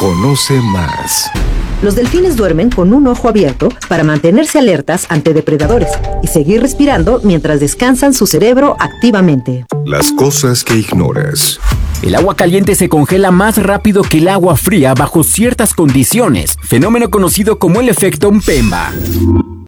Conoce más. Los delfines duermen con un ojo abierto para mantenerse alertas ante depredadores y seguir respirando mientras descansan su cerebro activamente. Las cosas que ignoras. El agua caliente se congela más rápido que el agua fría bajo ciertas condiciones, fenómeno conocido como el efecto Mpemba.